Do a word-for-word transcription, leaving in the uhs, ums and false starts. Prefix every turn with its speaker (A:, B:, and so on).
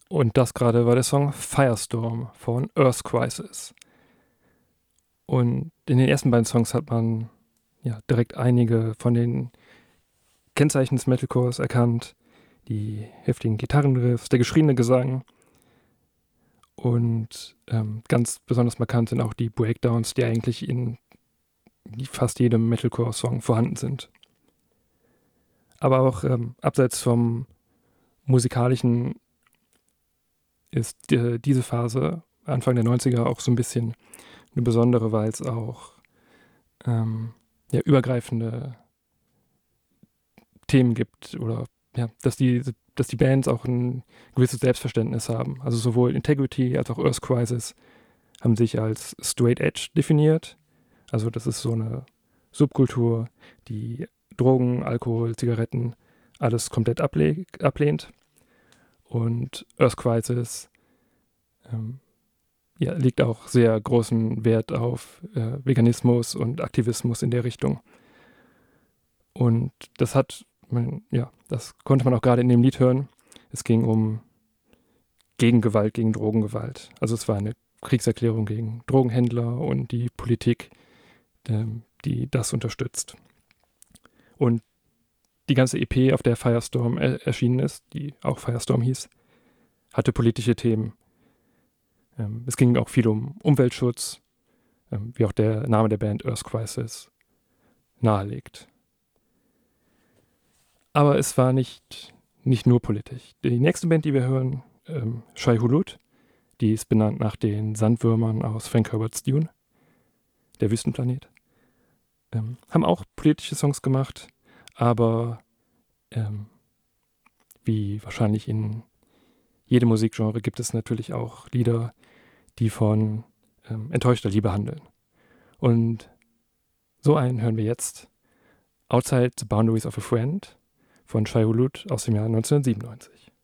A: Und das gerade war der Song Firestorm von Earth Crisis. Und in den ersten beiden Songs hat man ja direkt einige von den Kennzeichen des Metalcores erkannt. Die heftigen Gitarrenriffs, der geschrieene Gesang. Und ähm, ganz besonders markant sind auch die Breakdowns, die eigentlich in fast jedem Metalcore-Song vorhanden sind. Aber auch ähm, abseits vom musikalischen ist äh, diese Phase, Anfang der neunziger, auch so ein bisschen eine besondere, weil es auch ähm, ja, übergreifende Themen gibt oder ja, dass die, dass die Bands auch ein gewisses Selbstverständnis haben. Also sowohl Integrity als auch Earth Crisis haben sich als Straight Edge definiert. Also das ist so eine Subkultur, die Drogen, Alkohol, Zigaretten, alles komplett ableh- ablehnt. Und Earth Crisis ähm, ja, legt auch sehr großen Wert auf äh, Veganismus und Aktivismus in der Richtung. Und das hat, man, ja, das konnte man auch gerade in dem Lied hören. Es ging um Gegengewalt, gegen Drogengewalt. Also es war eine Kriegserklärung gegen Drogenhändler und die Politik, ähm, die das unterstützt. Und die ganze E P, auf der Firestorm er- erschienen ist, die auch Firestorm hieß, hatte politische Themen. Ähm, es ging auch viel um Umweltschutz, ähm, wie auch der Name der Band Earth Crisis nahelegt. Aber es war nicht, nicht nur politisch. Die nächste Band, die wir hören, ähm, Shai Hulud, die ist benannt nach den Sandwürmern aus Frank Herbert's Dune, der Wüstenplanet. Ähm, haben auch politische Songs gemacht, aber ähm, wie wahrscheinlich in jedem Musikgenre gibt es natürlich auch Lieder, die von ähm, enttäuschter Liebe handeln. Und so einen hören wir jetzt, Outside the Boundaries of a Friend von Shai Hulud aus dem Jahr neunzehnhundertsiebenundneunzig.